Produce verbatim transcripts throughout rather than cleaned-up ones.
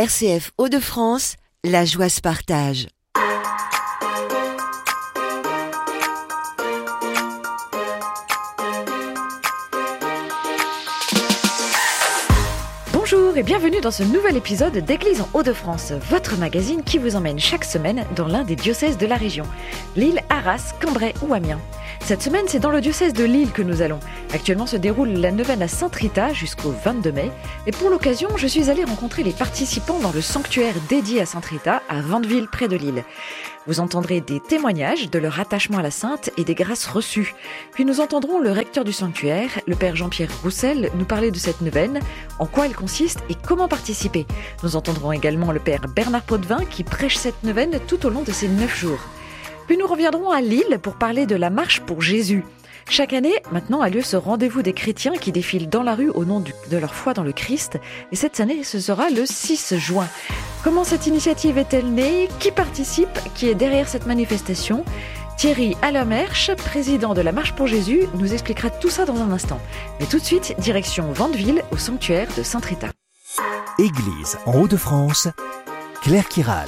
R C F Hauts-de-France, la joie se partage. Bonjour et bienvenue dans ce nouvel épisode d'Église en Hauts-de-France, votre magazine qui vous emmène chaque semaine dans l'un des diocèses de la région, Lille, Arras, Cambrai ou Amiens. Cette semaine, c'est dans le diocèse de Lille que nous allons. Actuellement se déroule la neuvaine à Sainte-Rita jusqu'au vingt-deux mai. Et pour l'occasion, je suis allée rencontrer les participants dans le sanctuaire dédié à Sainte-Rita à Vandeville, près de Lille. Vous entendrez des témoignages de leur attachement à la Sainte et des grâces reçues. Puis nous entendrons le recteur du sanctuaire, le père Jean-Pierre Roussel, nous parler de cette neuvaine, en quoi elle consiste et comment participer. Nous entendrons également le père Bernard Potvin qui prêche cette neuvaine tout au long de ces neuf jours. Puis nous reviendrons à Lille pour parler de la marche pour Jésus. Chaque année, maintenant, a lieu ce rendez-vous des chrétiens qui défilent dans la rue au nom du, de leur foi dans le Christ. Et cette année, ce sera le six juin. Comment cette initiative est-elle née ? Qui participe ? Qui est derrière cette manifestation ? Thierry Allermersch, président de la Marche pour Jésus, nous expliquera tout ça dans un instant. Mais tout de suite, direction Vandeville, au sanctuaire de Sainte-Rita. Église en Hauts-de-France, Claire Kiral.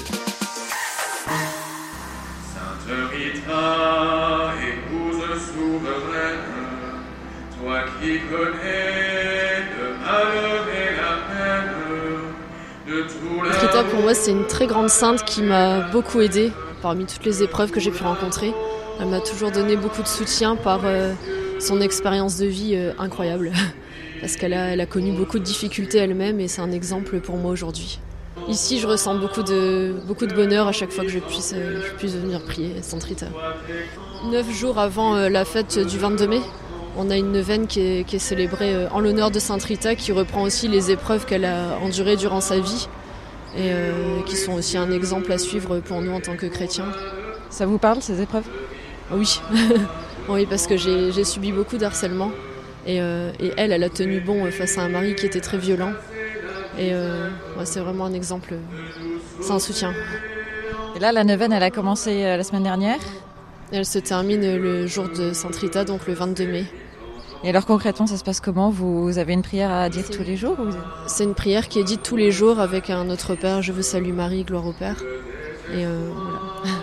Sainte-Rita, épouse souveraine, toi qui connais le malheur et la peine de tout la... Rita, pour moi, c'est une très grande sainte qui m'a beaucoup aidée parmi toutes les épreuves que j'ai pu rencontrer. Elle m'a toujours donné beaucoup de soutien par euh, son expérience de vie euh, incroyable. Parce qu'elle a, elle a connu beaucoup de difficultés elle-même et c'est un exemple pour moi aujourd'hui. Ici, je ressens beaucoup de, beaucoup de bonheur à chaque fois que je puisse, je puisse venir prier à Sainte-Rita. Neuf jours avant la fête du vingt-deux mai, on a une neuvaine qui est, qui est célébrée en l'honneur de Sainte-Rita, qui reprend aussi les épreuves qu'elle a endurées durant sa vie et euh, qui sont aussi un exemple à suivre pour nous en tant que chrétiens. Ça vous parle, ces épreuves ? Oui, oui, parce que j'ai, j'ai subi beaucoup d'harcèlement et, euh, et elle, elle a tenu bon face à un mari qui était très violent. Et euh, ouais, c'est vraiment un exemple, c'est un soutien. Et là, la neuvaine, elle a commencé la semaine dernière ? Elle se termine le jour de Sainte-Rita, donc le vingt-deux mai. Et alors concrètement, ça se passe comment ? Vous avez une prière à dire c'est tous les jours ou... C'est une prière qui est dite tous les jours avec un Notre Père, je vous salue Marie, gloire au Père. Et euh, voilà.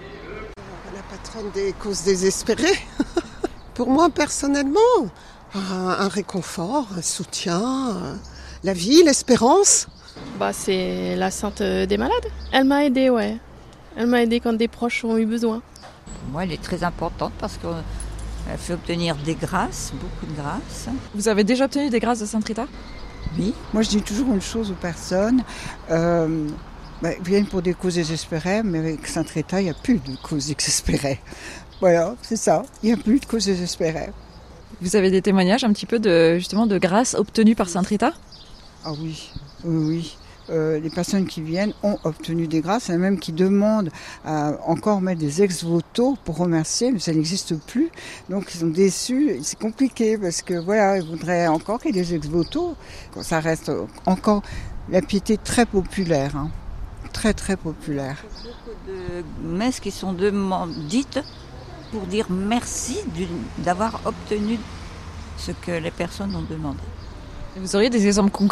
La patronne des causes désespérées. Pour moi, personnellement, un, un réconfort, un soutien... La vie, l'espérance. Bah, c'est la sainte des malades. Elle m'a aidée, ouais. Elle m'a aidée quand des proches ont eu besoin. Pour moi, elle est très importante parce qu'elle fait obtenir des grâces, beaucoup de grâces. Vous avez déjà obtenu des grâces de Sainte-Rita ? Oui. Moi, je dis toujours une chose aux personnes. Euh, bah, ils viennent pour des causes désespérées, mais avec Sainte-Rita, il n'y a plus de causes désespérées. Voilà, c'est ça. Il n'y a plus de causes désespérées. Vous avez des témoignages un petit peu de, justement, de grâces obtenues par Sainte-Rita ? Ah oui, oui, oui. Euh, les personnes qui viennent ont obtenu des grâces, il y en a même qui demandent à encore mettre des ex-voto pour remercier, mais ça n'existe plus. Donc ils sont déçus, c'est compliqué parce que voilà, ils voudraient encore qu'il y ait des ex-voto. Ça reste encore la piété très populaire, hein. Très très populaire. Il y a beaucoup de messes qui sont dites pour dire merci d'avoir obtenu ce que les personnes ont demandé. Vous auriez des exemples concrets ?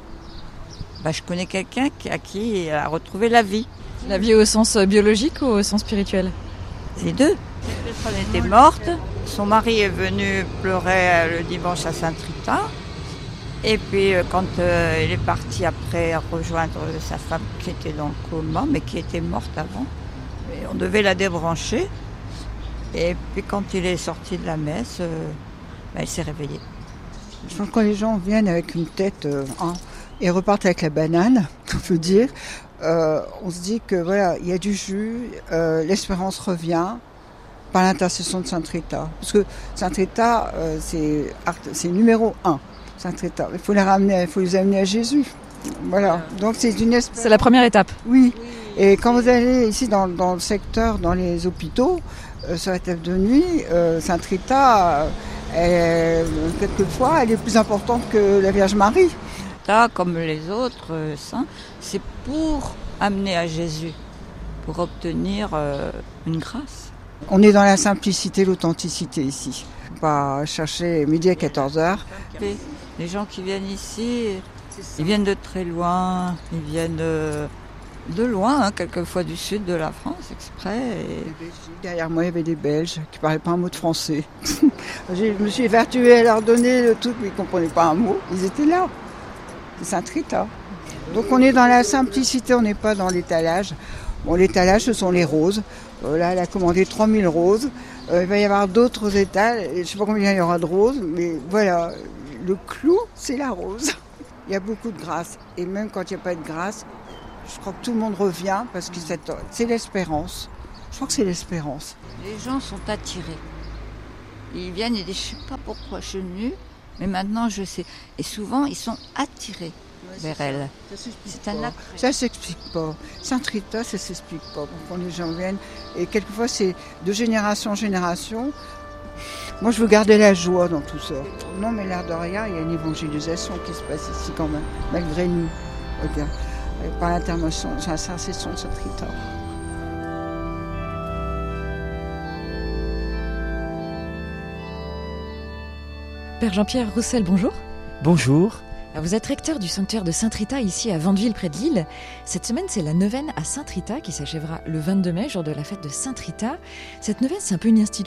Bah, je connais quelqu'un qui, à qui a retrouvé la vie. La vie au sens biologique ou au sens spirituel ? Les deux. Elle était morte. Son mari est venu pleurer le dimanche à Sainte-Rita. Et puis quand euh, il est parti après rejoindre sa femme qui était dans le coma, mais qui était morte avant, et on devait la débrancher. Et puis quand il est sorti de la messe, euh, bah, il s'est réveillé. Je pense que quand les gens viennent avec une tête euh, hein, et repartent avec la banane, on peut dire, euh, on se dit que voilà, il y a du jus, euh, l'espérance revient par l'intercession de Sainte-Rita. Parce que Sainte-Rita, euh, c'est, c'est numéro un. Sainte-Rita, il faut les ramener, il faut les amener à Jésus. Voilà. Donc c'est une espérance. C'est la première étape. Oui. Et quand vous allez ici dans, dans le secteur, dans les hôpitaux, euh, sur la table de nuit, euh, Sainte-Rita. Euh, Elle, quelquefois, elle est plus importante que la Vierge Marie. Ça, comme les autres euh, saints, c'est pour amener à Jésus, pour obtenir euh, une grâce. On est dans la simplicité, l'authenticité ici. On va chercher midi à quatorze heures. Les gens qui viennent ici, Ils viennent de très loin, ils viennent de, de loin, hein, quelquefois du sud de la France, exprès. Et... Derrière moi, il y avait des Belges qui ne parlaient pas un mot de français. Je me suis évertuée à leur donner le truc, mais ils ne comprenaient pas un mot. Ils étaient là. C'est Saint-Rita. Donc on est dans la simplicité, on n'est pas dans l'étalage. Bon, l'étalage, ce sont les roses. Euh, là, elle a commandé trois mille roses. Euh, il va y avoir d'autres étals. Je ne sais pas combien il y aura de roses, mais voilà, le clou, c'est la rose. Il y a beaucoup de grâce. Et même quand il n'y a pas de grâce, je crois que tout le monde revient parce que c'est, c'est l'espérance. Je crois que c'est l'espérance. Les gens sont attirés. Ils viennent et disent, je ne sais pas pourquoi je suis venue, mais maintenant je sais. Et souvent, ils sont attirés ouais, vers elle. Ça c'est un acte. Ça ne s'explique pas. Saint-Rita, ça ne s'explique pas. Pourquoi les gens viennent. Et quelquefois, c'est de génération en génération. Moi, je veux garder la joie dans tout ça. Non, mais l'air de rien, il y a une évangélisation qui se passe ici quand même, malgré nous. Regarde, par l'intervention, j'ai un Saint-Cesson de Saint-Rita. Père Jean-Pierre Roussel, bonjour. Bonjour. Vous êtes recteur du sanctuaire de Sainte-Rita ici à Vandeville près de Lille. Cette semaine, c'est la neuvaine à Sainte-Rita qui s'achèvera le vingt-deux mai, jour de la fête de Sainte-Rita. Cette neuvaine, c'est un peu une institution ?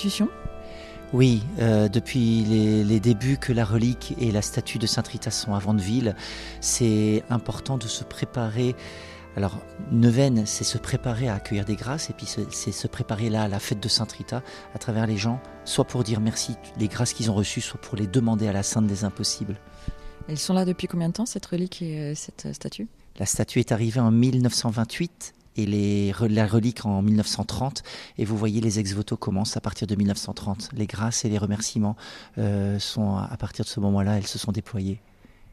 Oui, euh, depuis les, les débuts que la relique et la statue de Sainte-Rita sont à Vandeville, c'est important de se préparer. Alors, neuvaine, c'est se préparer à accueillir des grâces et puis c'est, c'est se préparer là à la fête de Sainte-Rita à travers les gens, soit pour dire merci les grâces qu'ils ont reçues, soit pour les demander à la Sainte des Impossibles. Elles sont là depuis combien de temps, cette relique et euh, cette statue ? La statue est arrivée en mille neuf cent vingt-huit et les, la relique en mille neuf cent trente. Et vous voyez, les ex-voto commencent à partir de mille neuf cent trente. Les grâces et les remerciements euh, sont à partir de ce moment-là, elles se sont déployées.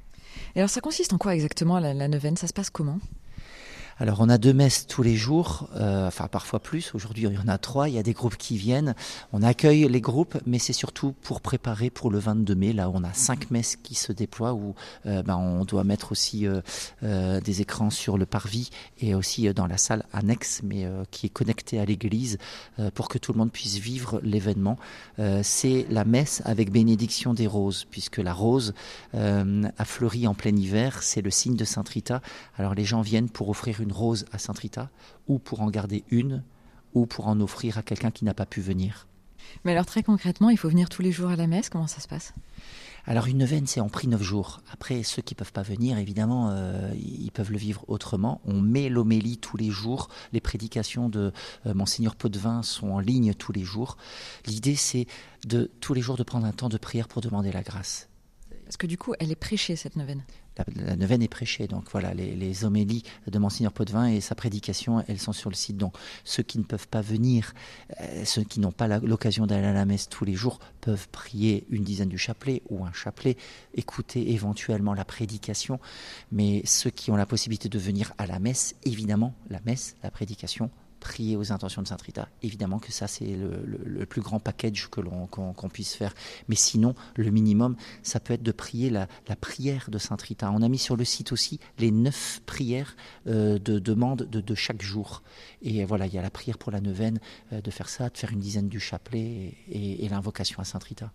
Et alors ça consiste en quoi exactement la, la neuvaine ? Ça se passe comment ? Alors on a deux messes tous les jours, euh, enfin parfois plus, aujourd'hui il y en a trois, il y a des groupes qui viennent, on accueille les groupes, mais c'est surtout pour préparer pour le vingt-deux mai, là où on a cinq messes qui se déploient, où euh, ben, on doit mettre aussi euh, euh, des écrans sur le parvis et aussi euh, dans la salle annexe, mais euh, qui est connectée à l'église euh, pour que tout le monde puisse vivre l'événement. Euh, c'est la messe avec bénédiction des roses, puisque la rose euh, a fleuri en plein hiver, c'est le signe de Sainte-Rita, alors les gens viennent pour offrir une une rose à Sainte-Rita, ou pour en garder une, ou pour en offrir à quelqu'un qui n'a pas pu venir. Mais alors très concrètement, il faut venir tous les jours à la messe, comment ça se passe ? Alors une neuvaine, c'est en prix neuf jours. Après, ceux qui ne peuvent pas venir, évidemment, euh, ils peuvent le vivre autrement. On met l'homélie tous les jours. Les prédications de euh, Monseigneur Potvin sont en ligne tous les jours. L'idée, c'est de tous les jours de prendre un temps de prière pour demander la grâce. Parce que du coup, elle est prêchée, cette neuvaine. La, la neuvaine est prêchée, donc voilà, les, les homélies de Monseigneur Potvin et sa prédication, elles sont sur le site. Donc ceux qui ne peuvent pas venir, euh, ceux qui n'ont pas la, l'occasion d'aller à la messe tous les jours, peuvent prier une dizaine du chapelet ou un chapelet, écouter éventuellement la prédication. Mais ceux qui ont la possibilité de venir à la messe, évidemment, la messe, la prédication, prier aux intentions de Sainte-Rita, évidemment que ça c'est le, le, le plus grand package que l'on, qu'on, qu'on puisse faire. Mais sinon, le minimum, ça peut être de prier la, la prière de Sainte-Rita. On a mis sur le site aussi les neuf prières euh, de demande de, de chaque jour. Et voilà, il y a la prière pour la neuvaine, euh, de faire ça, de faire une dizaine du chapelet et, et, et l'invocation à Sainte-Rita.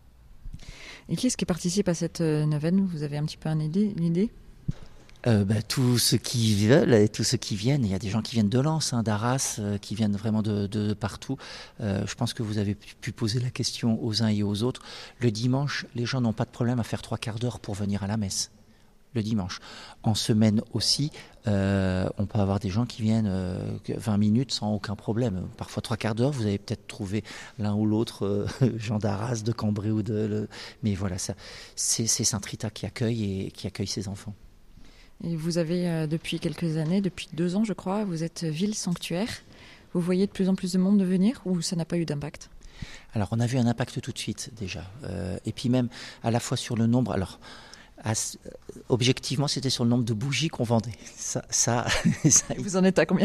Et qui est-ce qui participe à cette neuvaine ? Vous avez un petit peu une idée, une idée ? Euh, bah, tous ceux qui veulent et tous ceux qui viennent. Il y a des gens qui viennent de Lens, hein, d'Arras, euh, qui viennent vraiment de, de, de partout. Euh, je pense que vous avez pu poser la question aux uns et aux autres. Le dimanche, les gens n'ont pas de problème à faire trois quarts d'heure pour venir à la messe. Le dimanche. En semaine aussi, euh, on peut avoir des gens qui viennent euh, vingt minutes sans aucun problème. Parfois trois quarts d'heure, vous avez peut-être trouvé l'un ou l'autre, euh, Jean d'Arras, de Cambrai ou de... Le... Mais voilà, ça, c'est, c'est Sainte-Rita qui accueille et qui accueille ses enfants. Et vous avez, euh, depuis quelques années, depuis deux ans je crois, vous êtes ville sanctuaire. Vous voyez de plus en plus de monde venir ou ça n'a pas eu d'impact ? Alors on a vu un impact tout de suite déjà. Euh, et puis même à la fois sur le nombre... Alors, à, objectivement c'était sur le nombre de bougies qu'on vendait. Ça, ça, ça... Vous en êtes à combien ?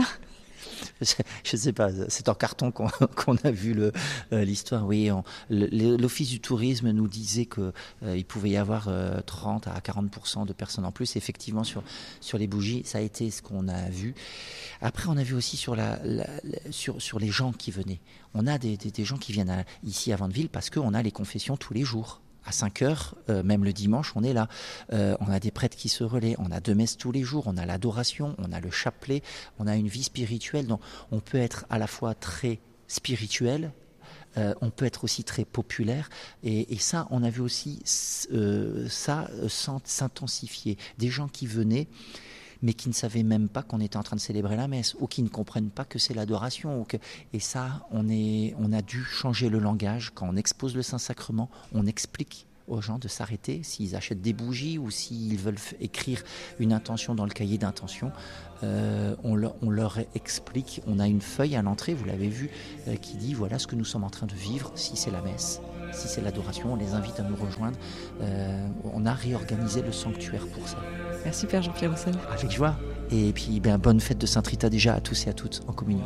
Je ne sais pas, c'est en carton qu'on, qu'on a vu le, euh, l'histoire. Oui, on, le, l'Office du tourisme nous disait qu'il euh, pouvait y avoir euh, trente à quarante pour cent de personnes en plus. Effectivement, sur, sur les bougies, ça a été ce qu'on a vu. Après, on a vu aussi sur, la, la, la, sur, sur les gens qui venaient. On a des, des, des gens qui viennent à, ici à Vandeville parce qu'on a les confessions tous les jours. À cinq heures, euh, même le dimanche, on est là. Euh, on a des prêtres qui se relaient, on a deux messes tous les jours, on a l'adoration, on a le chapelet, on a une vie spirituelle. Donc on peut être à la fois très spirituel, euh, on peut être aussi très populaire. Et, et ça, on a vu aussi euh, ça euh, s'intensifier. Des gens qui venaient, mais qui ne savaient même pas qu'on était en train de célébrer la messe, ou qui ne comprennent pas que c'est l'adoration. Ou que... Et ça, on, est, on a dû changer le langage. Quand on expose le Saint-Sacrement, on explique aux gens de s'arrêter s'ils achètent des bougies ou s'ils veulent f- écrire une intention dans le cahier d'intention. Euh, on, leur, on leur explique, on a une feuille à l'entrée, vous l'avez vu, euh, qui dit voilà ce que nous sommes en train de vivre, si c'est la messe, si c'est l'adoration, on les invite à nous rejoindre. Euh, on a réorganisé le sanctuaire pour ça. Merci Père Jean-Pierre Roussel. Avec joie. Et puis ben, bonne fête de Sainte-Rita déjà à tous et à toutes en communion.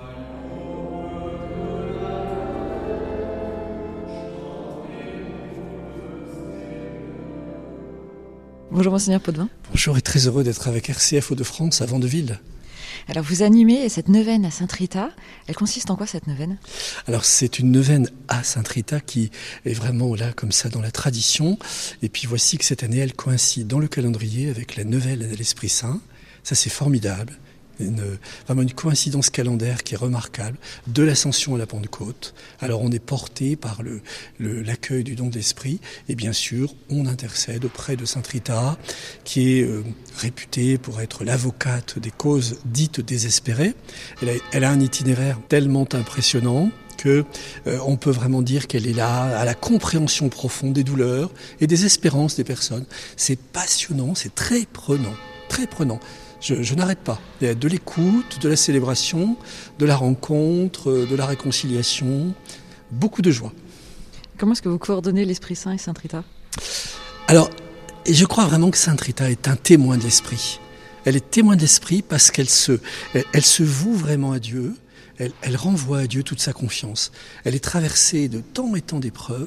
Bonjour Monseigneur Potvin. Bonjour et très heureux d'être avec R C F Hauts-de-France à Vandeville. Alors vous animez cette neuvaine à Sainte-Rita. Elle consiste en quoi cette neuvaine ? Alors c'est une neuvaine à Sainte-Rita qui est vraiment là comme ça dans la tradition. Et puis voici que cette année elle coïncide dans le calendrier avec la Neuvaine de l'Esprit Saint. Ça c'est formidable. Une, vraiment une coïncidence calendaire qui est remarquable, de l'Ascension à la Pentecôte. Alors on est porté par le, le, l'accueil du don de l'Esprit et bien sûr on intercède auprès de Sainte Rita qui est euh, réputée pour être l'avocate des causes dites désespérées. Elle a, elle a un itinéraire tellement impressionnant que euh, on peut vraiment dire qu'elle est là à la compréhension profonde des douleurs et des espérances des personnes. C'est passionnant, c'est très prenant, très prenant. Je, je n'arrête pas. Il y a de l'écoute, de la célébration, de la rencontre, de la réconciliation, beaucoup de joie. Comment est-ce que vous coordonnez l'Esprit Saint et Sainte Rita ? Alors, et je crois vraiment que Sainte Rita est un témoin de l'Esprit. Elle est témoin de l'Esprit parce qu'elle se, elle, elle se voue vraiment à Dieu, elle, elle renvoie à Dieu toute sa confiance. Elle est traversée de tant et tant d'épreuves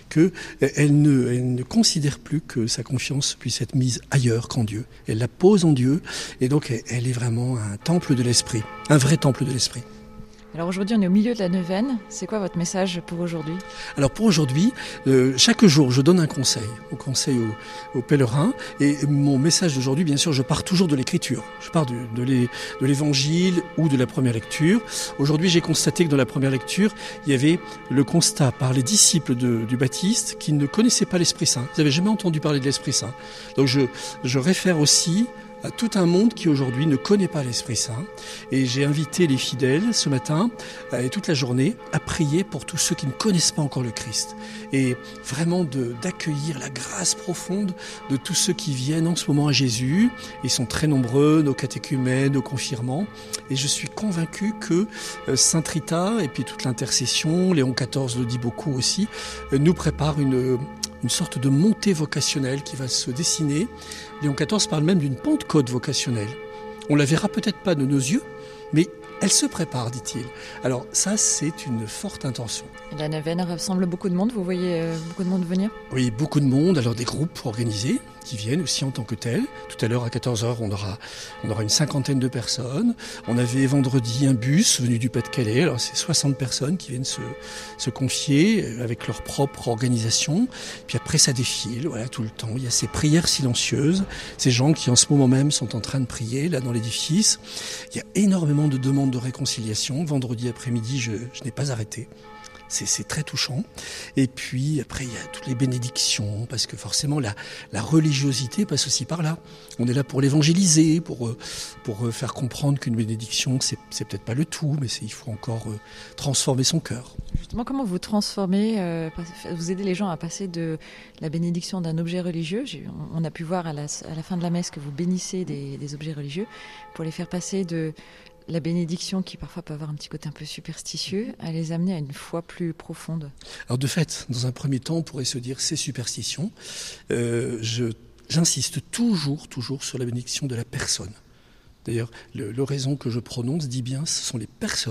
qu'elle ne, elle ne considère plus que sa confiance puisse être mise ailleurs qu'en Dieu. Elle la pose en Dieu et donc elle est vraiment un temple de l'Esprit, un vrai temple de l'Esprit. Alors aujourd'hui, on est au milieu de la neuvaine. C'est quoi votre message pour aujourd'hui ? Alors pour aujourd'hui, euh, chaque jour, je donne un conseil, au conseil aux, aux pèlerins. Et mon message d'aujourd'hui, bien sûr, je pars toujours de l'Écriture. Je pars du, de, l'é, de l'Évangile ou de la première lecture. Aujourd'hui, j'ai constaté que dans la première lecture, il y avait le constat par les disciples de, du Baptiste qui ne connaissaient pas l'Esprit Saint. Ils n'avaient jamais entendu parler de l'Esprit Saint. Donc je, je réfère aussi à tout un monde qui aujourd'hui ne connaît pas l'Esprit Saint. Et j'ai invité les fidèles ce matin et toute la journée à prier pour tous ceux qui ne connaissent pas encore le Christ. Et vraiment de, d'accueillir la grâce profonde de tous ceux qui viennent en ce moment à Jésus. Ils sont très nombreux, nos catéchumènes, nos confirmants. Et je suis convaincu que Sainte Rita et puis toute l'intercession, Léon quatorze le dit beaucoup aussi, nous prépare une... une sorte de montée vocationnelle qui va se dessiner. Léon quatorze parle même d'une Pentecôte vocationnelle. On la verra peut-être pas de nos yeux, mais elle se prépare, dit-il. Alors ça, c'est une forte intention. La neuvaine rassemble beaucoup de monde, vous voyez euh, beaucoup de monde venir ? Oui, beaucoup de monde, alors des groupes organisés qui viennent aussi en tant que tels. Tout à l'heure, à quatorze heures, on aura, on aura une cinquantaine de personnes. On avait vendredi un bus venu du Pas-de-Calais, alors c'est soixante personnes qui viennent se, se confier avec leur propre organisation. Puis après, ça défile, voilà, tout le temps. Il y a ces prières silencieuses, ces gens qui en ce moment même sont en train de prier, là, dans l'édifice. Il y a énormément de demandes de réconciliation. Vendredi après-midi, je, je n'ai pas arrêté. C'est, c'est très touchant. Et puis après, il y a toutes les bénédictions, parce que forcément, la, la religiosité passe aussi par là. On est là pour l'évangéliser, pour, pour faire comprendre qu'une bénédiction, c'est, c'est peut-être pas le tout, mais c'est, il faut encore euh, transformer son cœur. Justement, comment vous transformez, euh, vous aidez les gens à passer de la bénédiction d'un objet religieux, j'ai, on a pu voir à la, à la fin de la messe que vous bénissez des, des objets religieux, pour les faire passer de la bénédiction, qui parfois peut avoir un petit côté un peu superstitieux, à les amener à une foi plus profonde. Alors de fait, dans un premier temps, on pourrait se dire c'est superstition. Euh, je, j'insiste toujours, toujours sur la bénédiction de la personne. D'ailleurs, le, l'oraison que je prononce dit bien, ce sont les personnes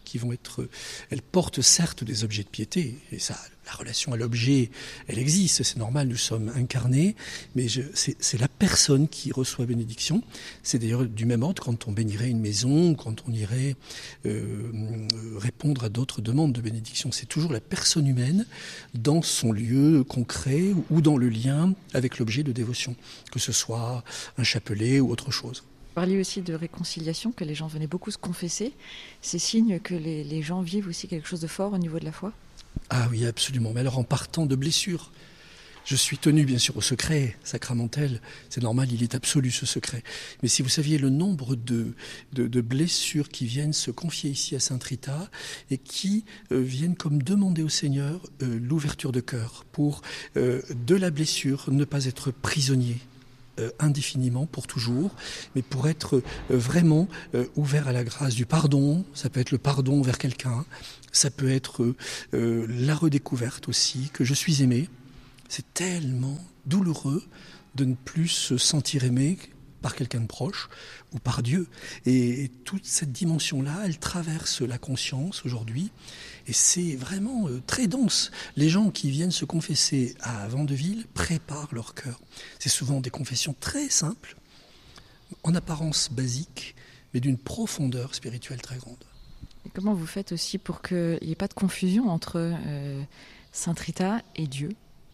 qui vont être... Elles portent certes des objets de piété, et ça, la relation à l'objet, elle existe, c'est normal, nous sommes incarnés, mais je, c'est, c'est la personne qui reçoit bénédiction. C'est d'ailleurs du même ordre quand on bénirait une maison, quand on irait euh, répondre à d'autres demandes de bénédiction. C'est toujours la personne humaine dans son lieu concret ou dans le lien avec l'objet de dévotion, que ce soit un chapelet ou autre chose. Vous parliez aussi de réconciliation, que les gens venaient beaucoup se confesser. C'est signe que les, les gens vivent aussi quelque chose de fort au niveau de la foi ? Ah oui, absolument. Mais alors en partant de blessures, je suis tenu bien sûr au secret sacramentel. C'est normal, il est absolu ce secret. Mais si vous saviez le nombre de, de, de blessures qui viennent se confier ici à Sainte Rita et qui euh, viennent comme demander au Seigneur euh, l'ouverture de cœur pour euh, de la blessure ne pas être prisonnier. Euh, indéfiniment, pour toujours, mais pour être euh, vraiment euh, ouvert à la grâce du pardon. Ça peut être le pardon vers quelqu'un, ça peut être euh, euh, la redécouverte aussi, que je suis aimé. C'est tellement douloureux de ne plus se sentir aimé par quelqu'un de proche ou par Dieu. Et, et toute cette dimension-là, elle traverse la conscience aujourd'hui, et c'est vraiment euh, très dense. Les gens qui viennent se confesser à Vandeville préparent leur cœur. C'est souvent des confessions très simples, en apparence basiques, mais d'une profondeur spirituelle très grande. Et comment vous faites aussi pour qu'il n'y ait pas de confusion entre euh, Sainte Rita et Dieu ?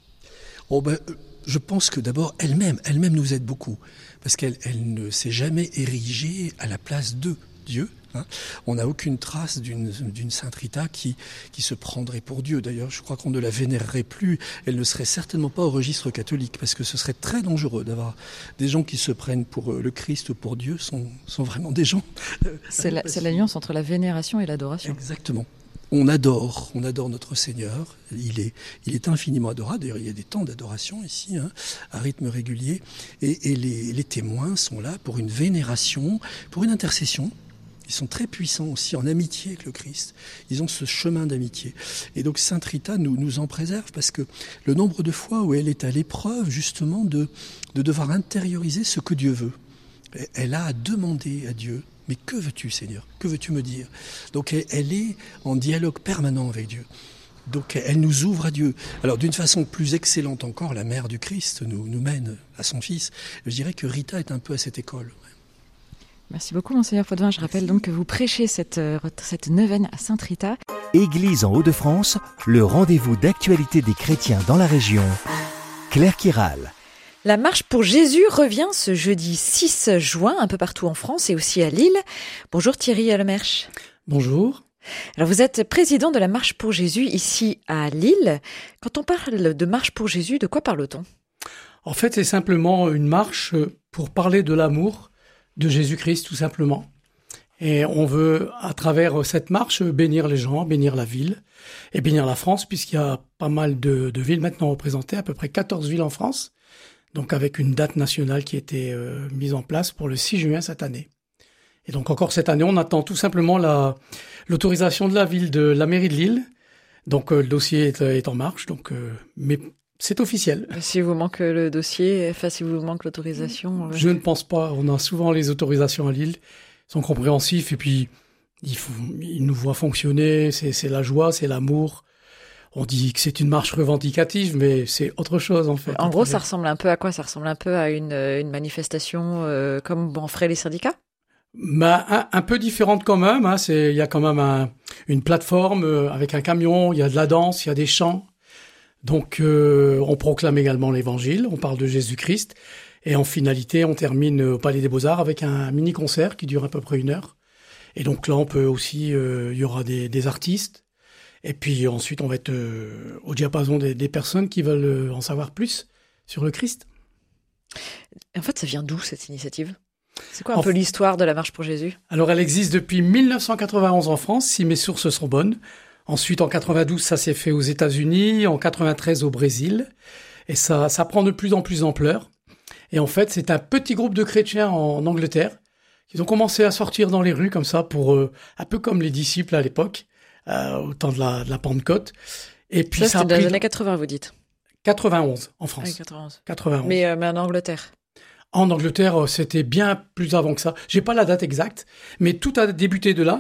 Oh ben, je pense que d'abord, elle-même, elle-même nous aide beaucoup, parce qu'elle elle ne s'est jamais érigée à la place de Dieu. Hein. On n'a aucune trace d'une, d'une Sainte Rita qui, qui se prendrait pour Dieu. D'ailleurs, je crois qu'on ne la vénérerait plus. Elle ne serait certainement pas au registre catholique, parce que ce serait très dangereux d'avoir des gens qui se prennent pour le Christ ou pour Dieu, sont, sont vraiment des gens... C'est, la, c'est l'alliance entre la vénération et l'adoration. Exactement. On adore, on adore notre Seigneur, il est, il est infiniment adorable, d'ailleurs il y a des temps d'adoration ici, hein, à rythme régulier, et, et les, les témoins sont là pour une vénération, pour une intercession. Ils sont très puissants aussi en amitié avec le Christ, ils ont ce chemin d'amitié. Et donc Sainte Rita nous, nous en préserve, parce que le nombre de fois où elle est à l'épreuve justement de, de devoir intérioriser ce que Dieu veut, elle a à demander à Dieu. Mais que veux-tu, Seigneur ? Que veux-tu me dire ? Donc elle est en dialogue permanent avec Dieu. Donc elle nous ouvre à Dieu. Alors d'une façon plus excellente encore, la mère du Christ nous, nous mène à son Fils. Je dirais que Rita est un peu à cette école. Merci beaucoup, Monseigneur Potvin. Je rappelle donc que vous prêchez cette, cette neuvaine à Sainte Rita. Église en Hauts-de-France, le rendez-vous d'actualité des chrétiens dans la région. Claire Quiral. La marche pour Jésus revient ce jeudi six juin, un peu partout en France et aussi à Lille. Bonjour Thierry Lemerche. Bonjour. Alors vous êtes président de la marche pour Jésus ici à Lille. Quand on parle de marche pour Jésus, de quoi parle-t-on ? En fait, c'est simplement une marche pour parler de l'amour de Jésus-Christ, tout simplement. Et on veut, à travers cette marche, bénir les gens, bénir la ville et bénir la France, puisqu'il y a pas mal de, de villes maintenant représentées, à peu près quatorze villes en France. Donc avec une date nationale qui a été euh, mise en place pour le six juin cette année. Et donc encore cette année, on attend tout simplement la, l'autorisation de la ville, de la mairie de Lille. Donc euh, le dossier est, est en marche, donc, euh, mais c'est officiel. Si vous manque le dossier, enfin si vous manque l'autorisation... Euh... Je ne pense pas, on a souvent les autorisations à Lille, ils sont compréhensifs et puis ils, font, ils nous voient fonctionner, c'est, c'est la joie, c'est l'amour. On dit que c'est une marche revendicative, mais c'est autre chose en fait. En gros, ça ressemble un peu à quoi ? Ça ressemble un peu à une, une manifestation euh, comme en feraient les syndicats ? Bah, un, un peu différente quand même. Hein. C'est, il y a quand même un, une plateforme euh, avec un camion, il y a de la danse, il y a des chants. Donc, euh, on proclame également l'évangile, on parle de Jésus-Christ. Et en finalité, on termine au Palais des Beaux-Arts avec un mini-concert qui dure à peu près une heure. Et donc là, on peut aussi, euh, il y aura des, des artistes. Et puis ensuite, on va être euh, au diapason des, des personnes qui veulent euh, en savoir plus sur le Christ. En fait, ça vient d'où cette initiative ? C'est quoi un en peu f... l'histoire de la marche pour Jésus ? Alors, elle existe depuis dix-neuf cent quatre-vingt-onze en France, si mes sources sont bonnes. Ensuite, en quatre-vingt-douze, ça s'est fait aux États-Unis, en quatre-vingt-treize au Brésil. Et ça, ça prend de plus en plus d'ampleur. Et en fait, c'est un petit groupe de chrétiens en, en Angleterre qui ont commencé à sortir dans les rues comme ça, pour euh, un peu comme les disciples à l'époque. Euh, au temps de la, de la Pentecôte. Et puis ça, ça c'était dans pris... les années quatre-vingts, vous dites ? quatre-vingt-onze, en France. Oui, quatre-vingt-onze. quatre-vingt-onze. Mais, euh, mais en Angleterre ? En Angleterre, c'était bien plus avant que ça. J'ai pas la date exacte, mais tout a débuté de là.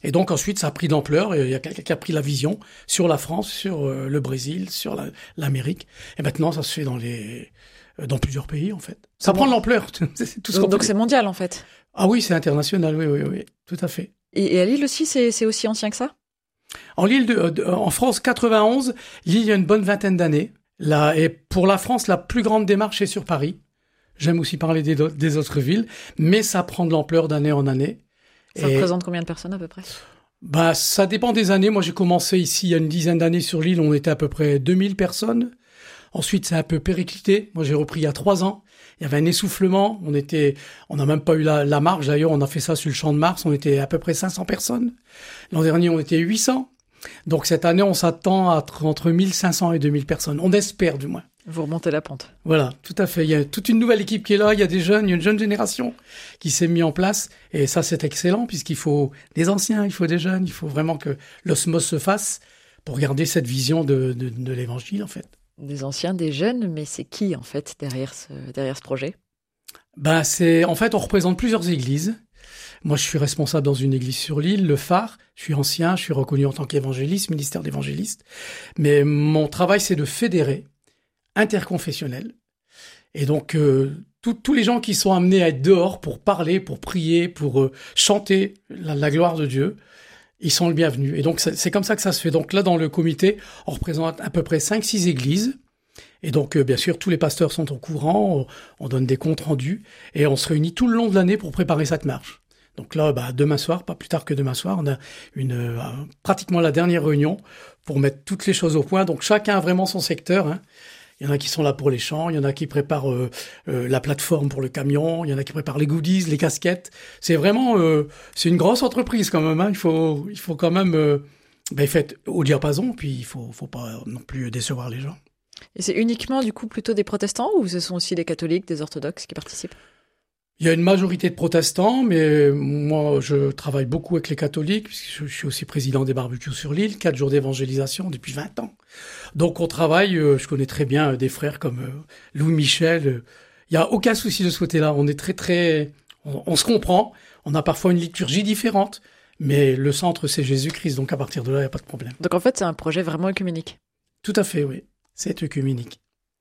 Et donc ensuite, ça a pris de l'ampleur. Il y a quelqu'un qui a pris la vision sur la France, sur euh, le Brésil, sur la, l'Amérique. Et maintenant, ça se fait dans les euh, dans plusieurs pays en fait. Ça Bon. prend de l'ampleur. C'est tout ce qu'on Donc peut c'est dire. mondial en fait. Ah oui, c'est international. Oui, oui, oui, tout à fait. Et, et à Lille aussi, c'est, c'est aussi ancien que ça? En Lille, de, de, en France, quatre-vingt-onze. Lille, il y a une bonne vingtaine d'années. Là, et pour la France, la plus grande démarche est sur Paris. J'aime aussi parler des, des autres villes, mais ça prend de l'ampleur d'année en année. Ça Et, représente combien de personnes à peu près? bah, ça dépend des années. Moi, j'ai commencé ici il y a une dizaine d'années sur l'île. On était à peu près deux mille personnes. Ensuite, c'est un peu périclité. Moi, j'ai repris il y a trois ans. Il y avait un essoufflement. On était, on n'a même pas eu la, la marche. D'ailleurs, on a fait ça sur le champ de Mars. On était à peu près cinq cents personnes. L'an dernier, on était huit cents. Donc, cette année, on s'attend à être entre mille cinq cents et deux mille personnes. On espère, du moins. Vous remontez la pente. Voilà, tout à fait. Il y a toute une nouvelle équipe qui est là. Il y a des jeunes, il y a une jeune génération qui s'est mise en place. Et ça, c'est excellent puisqu'il faut des anciens, il faut des jeunes. Il faut vraiment que l'osmose se fasse pour garder cette vision de, de, de l'évangile, en fait. Des anciens, des jeunes, mais c'est qui en fait derrière ce, derrière ce projet? Ben, c'est, en fait, on représente plusieurs églises. Moi, je suis responsable dans une église sur l'île, le Phare. Je suis ancien, je suis reconnu en tant qu'évangéliste, ministère d'évangéliste. Mais mon travail, c'est de fédérer, interconfessionnel. Et donc, euh, tous les gens qui sont amenés à être dehors pour parler, pour prier, pour euh, chanter la, la gloire de Dieu, ils sont le bienvenu. Et donc, c'est, c'est comme ça que ça se fait. Donc là, dans le comité, on représente à peu près cinq six églises. Et donc, euh, bien sûr, tous les pasteurs sont au courant. On, on donne des comptes rendus. Et on se réunit tout le long de l'année pour préparer cette marche. Donc là, bah, demain soir, pas plus tard que demain soir, on a une, euh, pratiquement la dernière réunion pour mettre toutes les choses au point. Donc, chacun a vraiment son secteur, hein. Il y en a qui sont là pour les chants, il y en a qui préparent euh, euh, la plateforme pour le camion, il y en a qui préparent les goodies, les casquettes. C'est vraiment, euh, c'est une grosse entreprise quand même, hein. Il faut, il faut quand même, euh, ben, faites au diapason, puis il faut, faut pas non plus décevoir les gens. Et c'est uniquement du coup plutôt des protestants ou ce sont aussi des catholiques, des orthodoxes qui participent? Il y a une majorité de protestants, mais moi, je travaille beaucoup avec les catholiques, puisque je suis aussi président des barbecues sur l'île, quatre jours d'évangélisation depuis vingt ans. Donc, on travaille, je connais très bien des frères comme Louis Michel. Il n'y a aucun souci de ce côté-là. On est très, très, on, on se comprend. On a parfois une liturgie différente, mais le centre, c'est Jésus-Christ. Donc, à partir de là, il n'y a pas de problème. Donc, en fait, c'est un projet vraiment œcuménique. Tout à fait, oui. C'est œcuménique.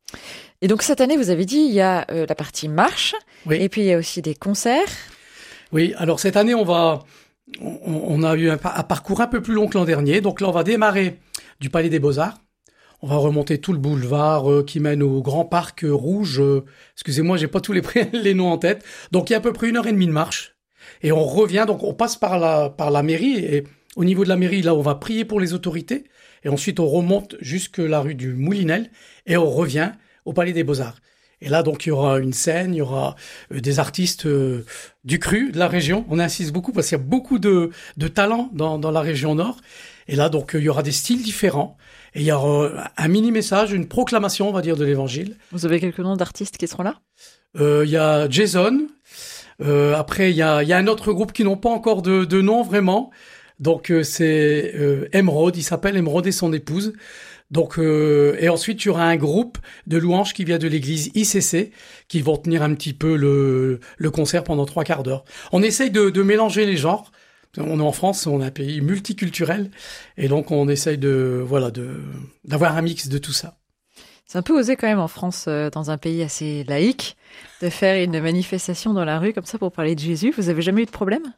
Et donc cette année, vous avez dit, il y a euh, la partie marche, oui. Et puis il y a aussi des concerts. Oui, alors cette année, on va, on, on a eu un, un parcours un peu plus long que l'an dernier. Donc là, on va démarrer du Palais des Beaux-Arts. On va remonter tout le boulevard euh, qui mène au Grand Parc euh, Rouge. Euh, excusez-moi, j'ai pas tous les, les noms en tête. Donc il y a à peu près une heure et demie de marche. Et on revient, donc on passe par la, par la mairie. Et au niveau de la mairie, là, on va prier pour les autorités. Et ensuite, on remonte jusque la rue du Moulinel. Et on revient au Palais des Beaux-Arts. Et là, donc, il y aura une scène, il y aura euh, des artistes euh, du cru, de la région. On insiste beaucoup parce qu'il y a beaucoup de, de talents dans, dans la région nord. Et là, donc, euh, il y aura des styles différents. Et il y aura euh, un mini-message, une proclamation, on va dire, de l'évangile. Vous avez quelques noms d'artistes qui seront là? euh, Il y a Jason. Euh, après, il y a, il y a un autre groupe qui n'ont pas encore de, de nom, vraiment. Donc, euh, c'est euh, Emeraude. Il s'appelle Emeraude et son épouse. Donc, euh, et ensuite, il y aura un groupe de louanges qui vient de l'église I C C, qui vont tenir un petit peu le, le concert pendant trois quarts d'heure. On essaye de, de mélanger les genres. On est en France, on est un pays multiculturel, et donc on essaye de, voilà, de, d'avoir un mix de tout ça. C'est un peu osé quand même en France, euh, dans un pays assez laïque, de faire une manifestation dans la rue comme ça pour parler de Jésus. Vous avez jamais eu de problème?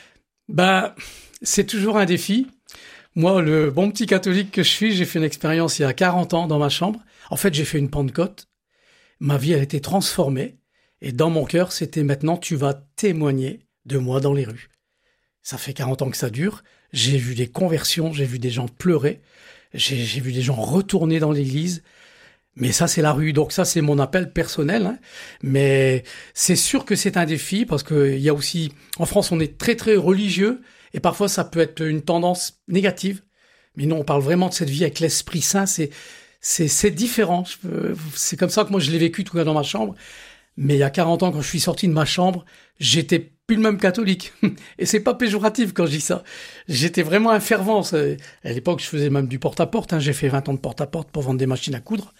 Ben, c'est toujours un défi. Moi, le bon petit catholique que je suis, j'ai fait une expérience il y a quarante ans dans ma chambre. En fait, j'ai fait une Pentecôte. Ma vie a été transformée. Et dans mon cœur, c'était maintenant, tu vas témoigner de moi dans les rues. Ça fait quarante ans que ça dure. J'ai vu des conversions, j'ai vu des gens pleurer. J'ai, j'ai vu des gens retourner dans l'église. Mais ça, c'est la rue. Donc ça, c'est mon appel personnel. Hein. Mais c'est sûr que c'est un défi parce que il y a aussi, en France, on est très, très religieux. Et parfois, ça peut être une tendance négative. Mais non, on parle vraiment de cette vie avec l'Esprit Saint. C'est, c'est, c'est différent. Je peux, c'est comme ça que moi, je l'ai vécu, tout cas, dans ma chambre. Mais il y a quarante ans, quand je suis sorti de ma chambre, j'étais plus le même catholique. Et c'est pas péjoratif quand je dis ça. J'étais vraiment un fervent. À l'époque, je faisais même du porte-à-porte. Hein. J'ai fait vingt ans de porte-à-porte pour vendre des machines à coudre.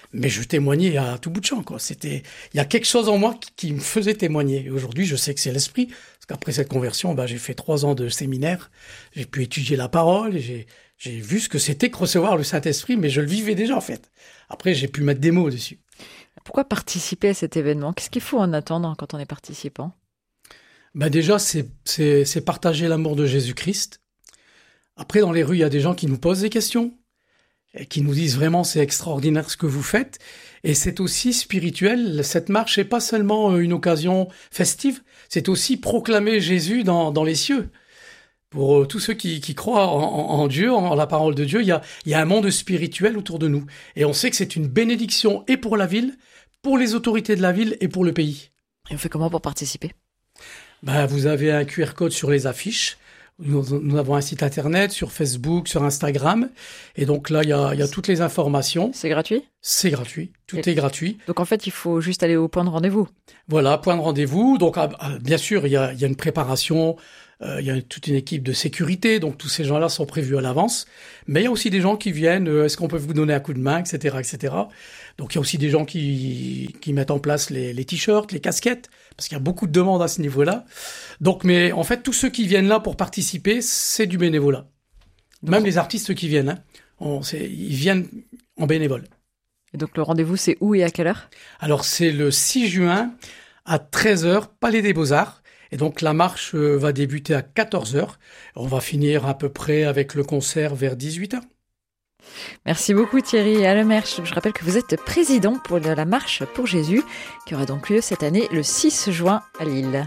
mais je témoignais à tout bout de champ, quoi. C'était, il y a quelque chose en moi qui, qui me faisait témoigner. Et aujourd'hui, je sais que c'est l'esprit, parce qu'après cette conversion, bah, j'ai fait trois ans de séminaire, j'ai pu étudier la parole, et j'ai, j'ai vu ce que c'était que recevoir le Saint-Esprit, mais je le vivais déjà, en fait. Après, j'ai pu mettre des mots dessus. Pourquoi participer à cet événement? Qu'est-ce qu'il faut en attendre quand on est participant? Bah déjà, c'est, c'est, c'est partager l'amour de Jésus-Christ. Après, dans les rues, il y a des gens qui nous posent des questions, et qui nous disent vraiment c'est extraordinaire ce que vous faites. Et c'est aussi spirituel. Cette marche n'est pas seulement une occasion festive, c'est aussi proclamer Jésus dans, dans les cieux. Pour tous ceux qui, qui croient en, en Dieu, en la parole de Dieu, il y a, il y a un monde spirituel autour de nous. Et on sait que c'est une bénédiction et pour la ville, pour les autorités de la ville et pour le pays. Et on fait comment pour participer? Ben, vous avez un Q R code sur les affiches. Nous, nous avons un site internet sur Facebook, sur Instagram. Et donc là, il y a, il y a toutes les informations. C'est gratuit? C'est gratuit. Tout Et est gratuit. Donc en fait, il faut juste aller au point de rendez-vous. Voilà, point de rendez-vous. Donc ah, bien sûr, il y a, il y a une préparation. Euh, il y a toute une équipe de sécurité, donc tous ces gens-là sont prévus à l'avance. Mais il y a aussi des gens qui viennent, euh, est-ce qu'on peut vous donner un coup de main, et cetera, et cetera. Donc il y a aussi des gens qui, qui mettent en place les, les t-shirts, les casquettes, parce qu'il y a beaucoup de demandes à ce niveau-là. Donc, mais en fait, tous ceux qui viennent là pour participer, c'est du bénévolat. Donc, même les artistes qui viennent, hein, on, c'est, ils viennent en bénévole. Et donc le rendez-vous, c'est où et à quelle heure? Alors c'est le six juin à treize heures, Palais des Beaux-Arts. Et donc la marche va débuter à quatorze heures. On va finir à peu près avec le concert vers dix-huit heures. Merci beaucoup Thierry Allemersch. Je rappelle que vous êtes président pour la marche pour Jésus, qui aura donc lieu cette année le six juin à Lille.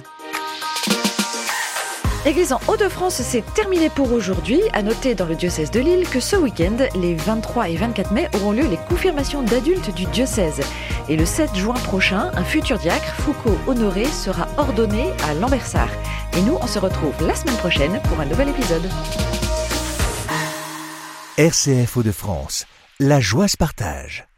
Église en Hauts-de-France, c'est terminé pour aujourd'hui. À noter dans le diocèse de Lille que ce week-end, les vingt-trois et vingt-quatre mai, auront lieu les confirmations d'adultes du diocèse. Et le sept juin prochain, un futur diacre, Foucault Honoré, sera ordonné à Lambersart. Et nous, on se retrouve la semaine prochaine pour un nouvel épisode. R C F Hauts-de-France, la joie se partage.